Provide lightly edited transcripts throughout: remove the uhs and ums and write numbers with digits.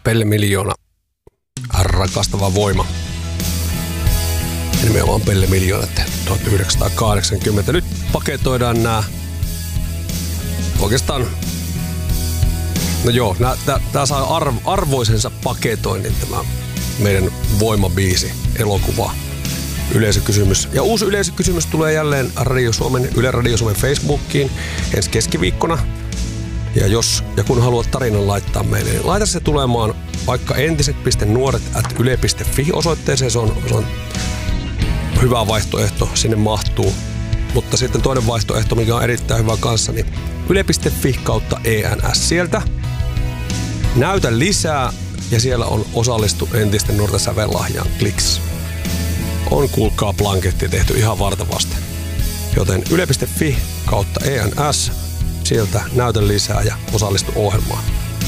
Pelle Miljoona, rakastava voima. Nimenomaan Pelle Miljoona, 1980. Nyt paketoidaan nämä oikeastaan, no joo, tää saa arvoisensa paketoinnin tämä meidän voimabiisi, elokuva, yleisökysymys. Ja uusi yleisökysymys tulee jälleen Yle Radio Suomen Facebookiin ensi keskiviikkona. Ja jos ja kun haluat tarinan laittaa meille, niin laita se tulemaan vaikka entiset.nuoret@yle.fi osoitteeseen. Se on hyvä vaihtoehto, sinne mahtuu. Mutta sitten toinen vaihtoehto, mikä on erittäin hyvä kanssa, niin yle.fi/ENS. Sieltä näytä lisää ja siellä on osallistu entisten nuorten sävellahjaan kliks. On kuulkaa blanketti tehty ihan vartavasti. Joten yle.fi/ENS. Sieltä näytä lisää ja osallistu ohjelmaan.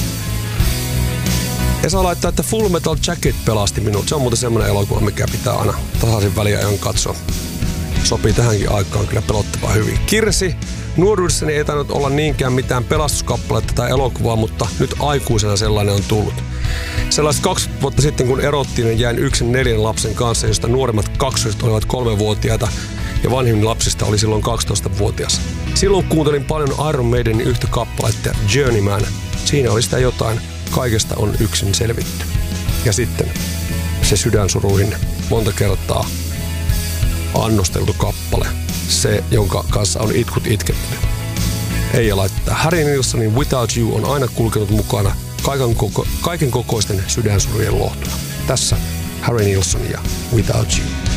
Esa laittaa, että Full Metal Jacket pelasti minut. Se on muuten semmoinen elokuva, mikä pitää aina tasaisin väliajan katsoa. Sopii tähänkin aikaan kyllä pelottavaa hyvin. Kirsi, nuoruudessani ei tainnut olla niinkään mitään pelastuskappaletta tai elokuvaa, mutta nyt aikuisena sellainen on tullut. Sellaiset 20 vuotta sitten, kun erottiin, niin jäin yksin 4 lapsen kanssa, josta nuorimmat kaksoset olivat 3-vuotiaita ja vanhin lapsista oli silloin 12-vuotias. Silloin kuuntelin paljon Iron Maidenin yhtä kappaletta Journeyman. Siinä oli sitä jotain. Kaikesta on yksin selvitty. Ja sitten se sydänsuruihin monta kertaa annosteltu kappale. Se, jonka kanssa on itkut itketty. Eija laittaa. Harry Nilssonin Without You on aina kulkenut mukana kaiken kokoisten sydänsurujen lohtuna. Tässä Harry Nilsson ja Without You.